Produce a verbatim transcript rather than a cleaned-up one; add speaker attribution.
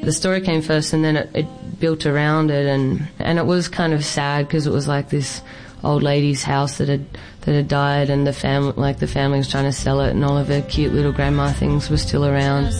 Speaker 1: The story came first, and then it, it built around it, and, and it was kind of sad because it was like this old lady's house that had that had died, and the family, like the family was trying to sell it, and all of her cute little grandma things were still around.